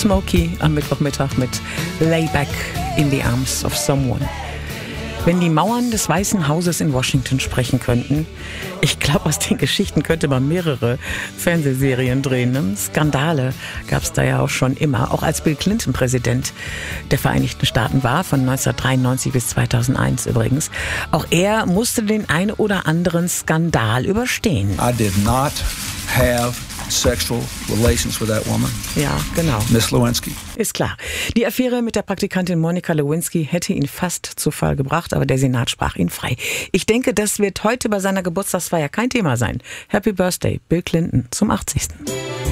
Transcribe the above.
Smokey am Mittwochmittag mit Lay Back in the Arms of Someone. Wenn die Mauern des Weißen Hauses in Washington sprechen könnten, ich glaube, aus den Geschichten könnte man mehrere Fernsehserien drehen. Ne? Skandale gab es da ja auch schon immer, auch als Bill Clinton Präsident der Vereinigten Staaten war, von 1993 bis 2001 übrigens. Auch er musste den ein oder anderen Skandal überstehen. I did not have sexual relations with that woman. Ja, genau. Miss Lewinsky. Ist klar. Die Affäre mit der Praktikantin Monica Lewinsky hätte ihn fast zu Fall gebracht, aber der Senat sprach ihn frei. Ich denke, das wird heute bei seiner Geburtstagsfeier kein Thema sein. Happy Birthday, Bill Clinton, zum 80.